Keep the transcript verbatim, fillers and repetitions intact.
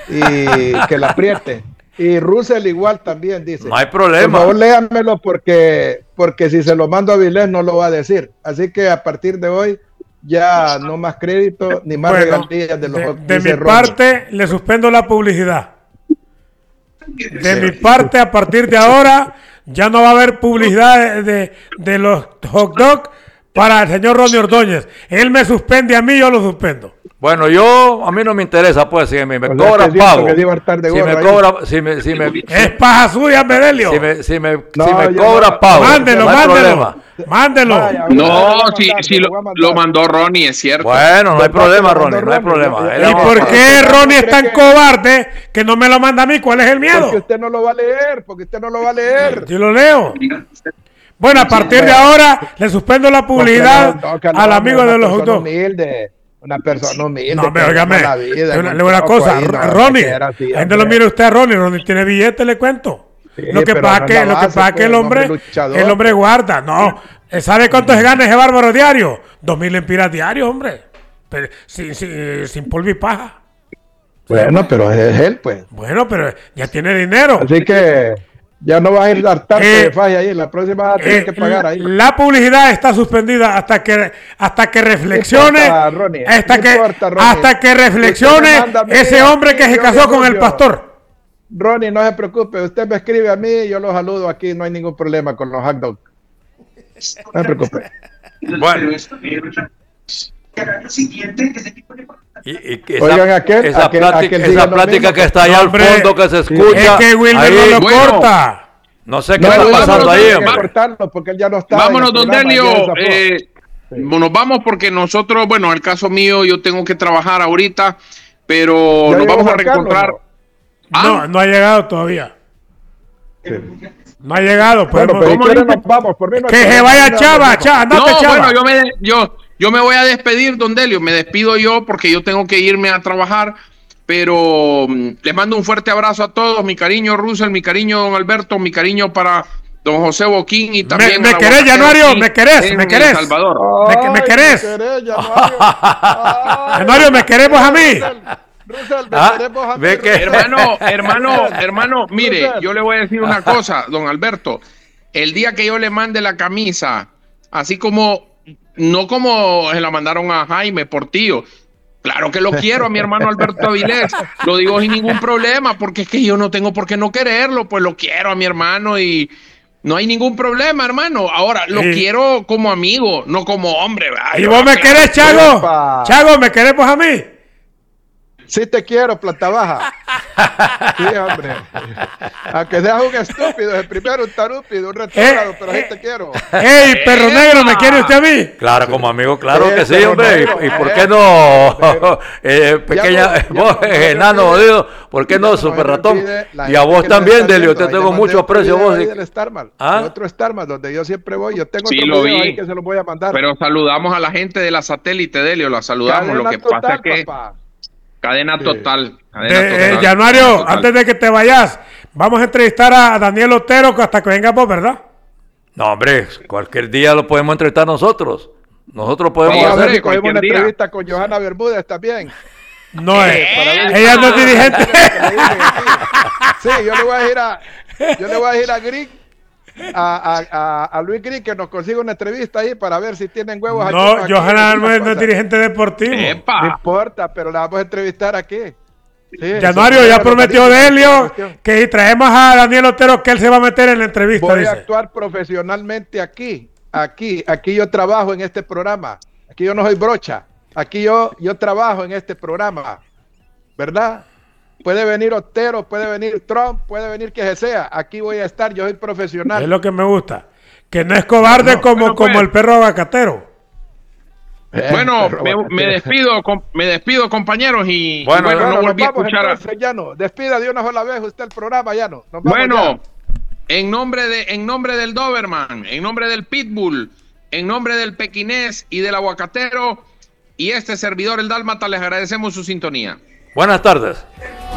y que la apriete. Y Russell igual también dice. No hay problema. Por favor, léamelo porque, porque si se lo mando a Vilés no lo va a decir. Así que a partir de hoy ya no más crédito ni más bueno, regalías de los De, de mi parte, le suspendo la publicidad. De mi parte, a partir de ahora, ya no va a haber publicidad de, de, de los hot dogs para el señor Ronnie Ordóñez. Él me suspende a mí, yo lo suspendo. Bueno, yo, a mí no me interesa, pues, si me, me Pues cobra que pago. Si me cobra, si me, si me, es paja suya, Medelio. Si me, si me, no, si me cobra no, pago. Mándelo, no hay mándelo. problema. Mándelo. Vaya, no, si, si lo, lo mandó Ronnie, es cierto. Bueno, no hay problema, Ronnie, no hay problema. ¿Y por qué Ronnie es tan cobarde que no me lo manda a mí? ¿Cuál es el miedo? Porque usted no lo va a leer, porque usted no lo va a leer. Yo lo leo. Bueno, a partir de ahora le suspendo la publicidad no, no, al amigo de los dos. Humilde, una persona humilde. No, pero óigame, le digo una cosa, Ronnie, ¿dónde lo mire usted a Ronnie? Ronnie tiene billete, le cuento. Sí, lo que pasa que, lo que pasa que el hombre, el hombre guarda, no. ¿Sabe cuánto se gana ese bárbaro diario? Dos mil empiras diarios, hombre. Pero, sin, sin, sin polvo y paja. Bueno, pero es él, pues. Bueno, pero ya tiene dinero. Así que ya no vas a ir a hartarte eh, de faja ahí. La próxima vas a tener eh, que pagar ahí. La publicidad está suspendida hasta que hasta que reflexione. No importa, Ronnie, hasta, no que, importa, hasta que reflexione ese hombre que se casó con el pastor. Ronnie, no se preocupe. Usted me escribe a mí y yo lo saludo aquí. No hay ningún problema con los hot dogs. No se preocupe. Bueno. Y, y esa, Oigan, aquel, esa aquel, plática, aquel esa plática que está allá hombre, al fondo que se escucha. Es que Wilmer ahí, no lo bueno, corta. No sé qué no, está no, pasando ahí. Cortarlo porque él ya no está. Vámonos, don Delio. Eh, sí. Nos vamos porque nosotros, bueno, en el caso mío, yo tengo que trabajar ahorita, pero nos vamos a reencontrar. No, ¿Ah? no, no ha llegado todavía. Sí. No ha llegado. Bueno, pero ¿cómo nos vamos? Por mí no que se vaya Chava, Chava, andate, no, Chava. Bueno, yo me, yo, yo me voy a despedir, don Delio. Me despido yo porque yo tengo que irme a trabajar. Pero um, les mando un fuerte abrazo a todos. Mi cariño, Russell, mi cariño, don Alberto, mi cariño para don José Boquín y también. Me, me querés, Januario, me querés, me querés. Salvador. Me, me querés. Me querés, Januario. Januario, me queremos a mí. Russell, me ah, queremos a mí. Ve que... Hermano, hermano, hermano, mire, yo le voy a decir una cosa, don Alberto. El día que yo le mande la camisa, así como, no como se la mandaron a Jaime Portillo, claro que lo quiero a mi hermano Alberto Avilés, lo digo sin ningún problema, porque es que yo no tengo por qué no quererlo, pues lo quiero a mi hermano y no hay ningún problema, hermano. Ahora, lo sí. quiero como amigo, no como hombre. ¿Y vos me querés, Chago? Opa. Chago, ¿me querés vos a mí? Sí te quiero, planta baja. Sí, hombre. Aunque seas un estúpido, el primero un tarúpido, un retrógrado, eh, pero sí te quiero. ¡Ey, perro negro, me quiere usted a mí! Claro, como amigo, claro que sí, hombre. ¿Y, ¿Y por qué no? eh, pequeña, vos, enano jodido, ¿por qué no, super ratón? Y a vos también, Delio, te tengo mucho aprecio a vos. El Starman, ¿Ah? otro Starman, donde yo siempre voy. Yo tengo sí, otro lo video vi. ahí que se los voy a mandar. Pero saludamos a la gente de la satélite, Delio, la saludamos. Cadena lo que total, pasa es que... Papá. Cadena total. Cadena de, total. Eh, Januario, total. Antes de que te vayas, vamos a entrevistar a Daniel Otero hasta que venga vos, ¿verdad? No, hombre, cualquier día lo podemos entrevistar nosotros. Nosotros podemos sí, hacer hombre, cogemos una entrevista con Johanna Bermúdez también. No es. Eh, ella no es dirigente. Sí, yo le voy a decir a, yo le voy a decir a Green. A, a, a Luis Gris que nos consiga una entrevista ahí para ver si tienen huevos. No, aquí, Johanna no es, no es dirigente deportivo. Epa. No importa, pero la vamos a entrevistar aquí. Sí, Januario ya prometió Delio que si traemos a Daniel Otero que él se va a meter en la entrevista. Voy dice. a actuar profesionalmente aquí, aquí, aquí yo trabajo en este programa. Aquí yo no soy brocha. Aquí yo, yo trabajo en este programa, ¿verdad? Puede venir Otero, puede venir Trump, puede venir que sea. Aquí voy a estar, yo soy profesional. Es lo que me gusta. Que no es cobarde no, como, como pues, el perro aguacatero. Bueno, eh, me, me despido, com, me despido, compañeros, y bueno, y bueno no, no volví a vamos, escuchar. Entonces, ya no, despida de una sola vez usted el programa, ya no. Nos bueno, ya. en nombre de, en nombre del Doberman, en nombre del Pitbull, en nombre del Pequinés y del Aguacatero y este servidor el Dálmata, les agradecemos su sintonía. Buenas tardes.